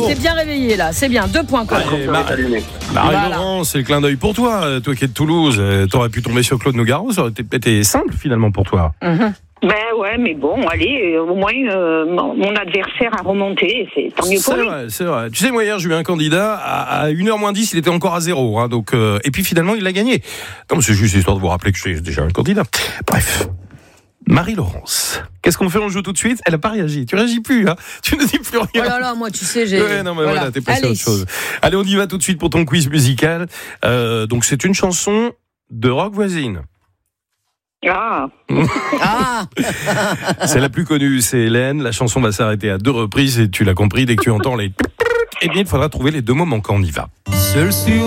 t'es bien réveillé là, c'est bien, 2 points quand même. Marie-Laurent, c'est le clin d'œil pour toi. Toi qui es de Toulouse, t'aurais pu tomber sur Claude Nougaro, ça aurait été simple finalement pour toi. Ben ouais, mais bon, allez, au moins mon adversaire a remonté, c'est tant mieux pour lui. C'est vrai. Tu sais, moi hier j'ai eu un candidat à 1h moins 10, il était encore à 0. Hein, donc, et puis finalement il l'a gagné. Non, mais c'est juste histoire de vous rappeler que je suis déjà un candidat. Bref. Marie-Laurence, qu'est-ce qu'on fait? On joue tout de suite? Elle n'a pas réagi. Tu réagis plus, hein? Tu ne dis plus rien. Oh là là, moi, tu sais, j'ai. Ouais, non, mais voilà, t'es passé à autre chose. Allez, on y va tout de suite pour ton quiz musical. Donc, c'est une chanson de rock voisine. Ah. C'est la plus connue, c'est Hélène. La chanson va s'arrêter à 2 reprises et tu l'as compris, dès que tu entends les. Eh bien, il faudra trouver les 2 mots manquants. On y va. Seul sur